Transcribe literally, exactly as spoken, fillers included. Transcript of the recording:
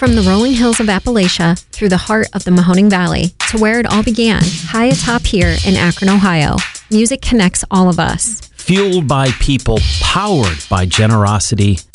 From the rolling hills of Appalachia through the heart of the Mahoning Valley to where it all began, high atop here in Akron, Ohio, music connects all of us. Fueled by people, powered by generosity,